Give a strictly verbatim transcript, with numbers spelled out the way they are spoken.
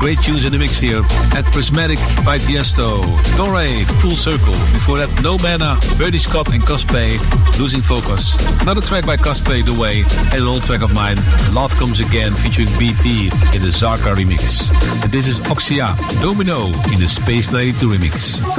great tunes in the mix here. At Prismatic by Tiesto. Dore, Full Circle. Before that, No Mana, Bernie Scott and Cosplay, Losing Focus. Another track by Cosplay, The Way. And an old track of mine, Love Comes Again, featuring B T in the Zarka remix. And this is Oxia, Domino in the Space ninety-two remix.